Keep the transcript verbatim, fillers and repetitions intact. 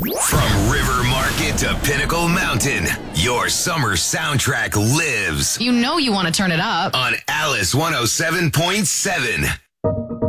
From River Market to Pinnacle Mountain, your summer soundtrack lives You know you want to turn it up. on Alice one oh seven point seven.